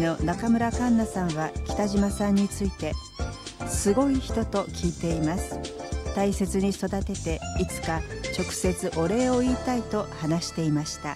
の中村環奈さんは北島さんについて、すごい人と聞いています。大切に育てていつか直接お礼を言いたいと話していました。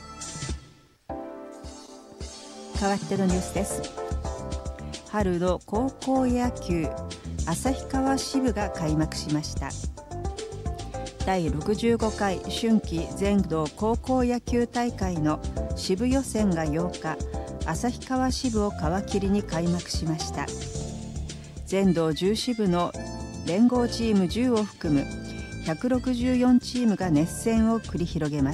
代わってのニュースです。春の高校野球旭川支部が開幕しました。第65回春季全道高校野球大会の支部予選が8日、旭川支部を皮切りに開幕しました。全道10支部の連合チーム10を含む164チームが熱戦を繰り広げます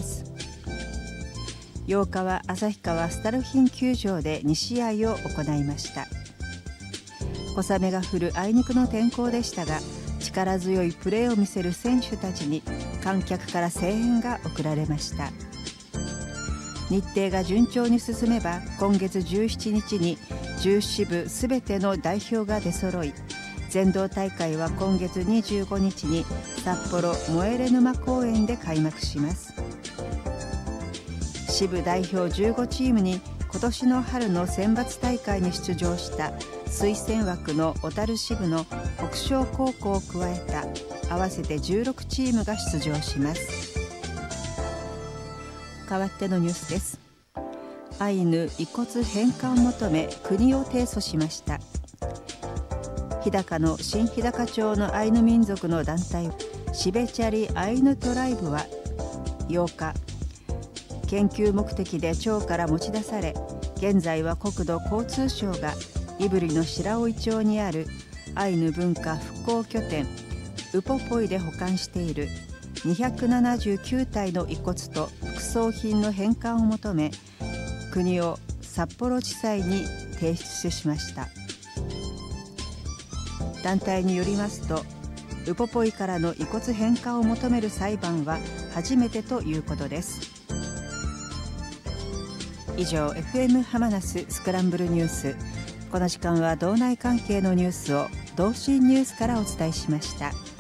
。8日は旭川スタルフィン球場で2試合を行いました。小雨が降るあいにくの天候でしたが、力強いプレーを見せる選手たちに観客から声援が送られました。日程が順調に進めば、今月17日に10支部すべての代表が出揃い、全道大会は今月25日に札幌モエレ沼公園で開幕します。支部代表15チームに今年の春の選抜大会に出場した推薦枠の小樽支部の北昇高校を加えた合わせて16チームが出場します。代わってのニュースです。アイヌ遺骨返還を求め国を提訴しました。日高の新日高町のアイヌ民族の団体シベチャリアイヌトライブは8日、研究目的で町から持ち出され、現在は国土交通省が胆振の白老町にあるアイヌ文化復興拠点ウポポイで保管している279体の遺骨と副葬品の返還を求め、国を札幌地裁に提出しました。団体によりますと、ウポポイからの遺骨返還を求める裁判は初めてということです。以上、 FM 浜那須スクランブルニュース。この時間は道内関係のニュースを同心ニュースからお伝えしました。